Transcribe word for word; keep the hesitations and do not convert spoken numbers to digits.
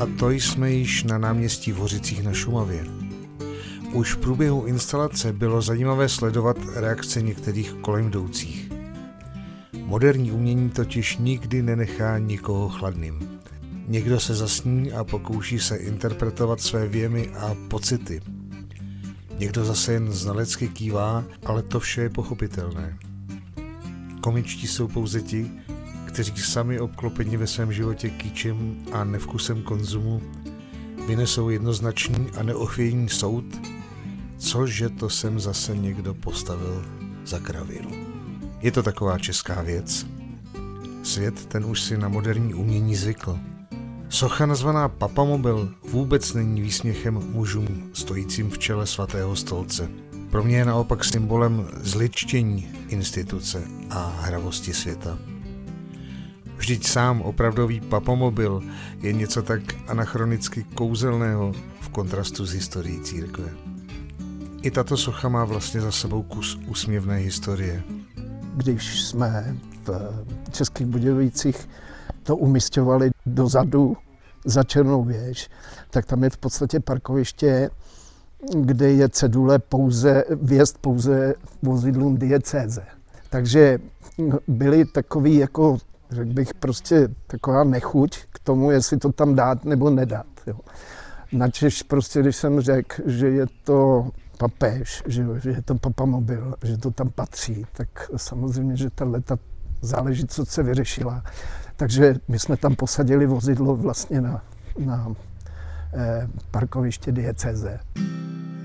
A to jsme již na náměstí Vořicích na Šumavě. Už v průběhu instalace bylo zajímavé sledovat reakce některých kolem jdoucích. Moderní umění totiž nikdy nenechá nikoho chladným. Někdo se zasní a pokouší se interpretovat své věmy a pocity. Někdo zase jen znalecky kývá, ale to vše je pochopitelné. Komičtí jsou pouze ti, kteří sami obklopeni ve svém životě kýčem a nevkusem konzumu vynesou jednoznačný a neochvějný soud, cože to sem zase někdo postavil za kravinu. Je to taková česká věc. Svět ten už si na moderní umění zvykl. Socha nazvaná Papamobil vůbec není výsměchem mužům stojícím v čele svatého stolce. Pro mě je naopak symbolem zličtění instituce a hravosti světa. Vždyť sám opravdový Papamobil je něco tak anachronicky kouzelného v kontrastu s historií církve. I tato socha má vlastně za sebou kus úsměvné historie. Když jsme v Českých Budějovicích to umisťovali dozadu za Černou věž, tak tam je v podstatě parkoviště, kde je cedule pouze, vjezd pouze vozidlům diecéze. Takže byly takový, jako, řekl bych, prostě taková nechuť k tomu, jestli to tam dát nebo nedat. Jo. Načež prostě, když jsem řekl, že je to papež, že, že je to Papamobil, že to tam patří, tak samozřejmě, že tato záležitost se vyřešila. Takže my jsme tam posadili vozidlo vlastně na, na eh, parkoviště diecéze.